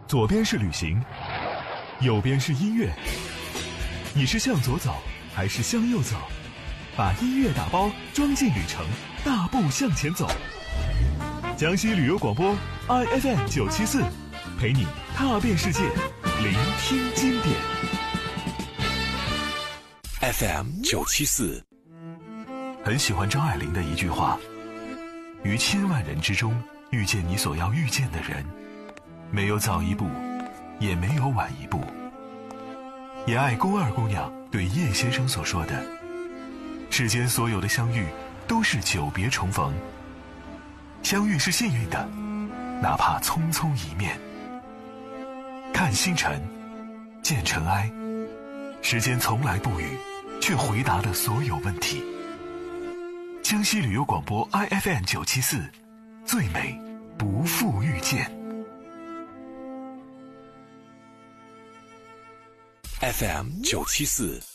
左边是旅行，右边是音乐。你是向左走还是向右走？把音乐打包装进旅程，大步向前走。江西旅游广播 IFM 974，陪你踏遍世界，聆听经典。 FM 974。 很喜欢张爱玲的一句话：于千万人之中遇见你所要遇见的人，没有早一步，也没有晚一步。也爱宫二姑娘对叶先生所说的：世间所有的相遇都是久别重逢，相遇是幸运的，哪怕匆匆一面。看星辰，见尘埃，时间从来不语，却回答了所有问题。江西旅游广播 IFM 974，最美不负遇见。 FM 974。